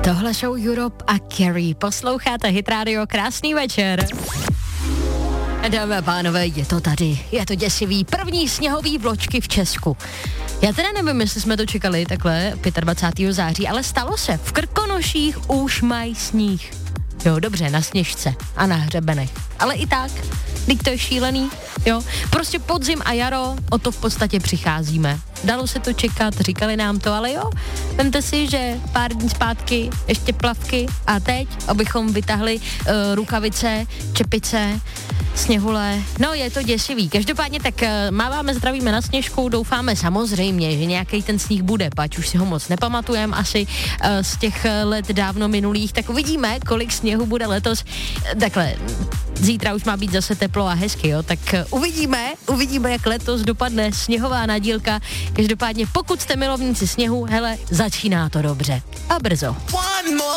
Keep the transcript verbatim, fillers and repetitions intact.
Tohle show Europe a Carrie. Posloucháte Hit Radio, krásný večer. Dámy a pánové, je to tady. Je to děsivý. První sněhový vločky v Česku. Já teda nevím, jestli jsme to čekali takhle dvacátého pátého září, ale stalo se. V Krkonoších už mají sníh. Jo, dobře, na Sněžce a na hřebenech. Ale i tak, teď to je šílený, jo. Prostě podzim a jaro, o to v podstatě přicházíme. Dalo se to čekat, říkali nám to, ale jo, vemte si, že pár dní zpátky ještě plavky a teď, abychom vytahli uh, rukavice, čepice, sněhule, no je to děsivý. Každopádně tak uh, máváme, zdravíme na Sněžku, doufáme samozřejmě, že nějaký ten sníh bude, pač už si ho moc nepamatujeme asi uh, z těch let dávno minulých, tak uvidíme, kolik sněhu bude letos. Takhle, zítra už má být zase teplo a hezky, jo, tak uh, uvidíme, uvidíme, jak letos dopadne sněhová nadílka. Každopádně, pokud jste milovníci sněhu, hele, začíná to dobře. A brzo.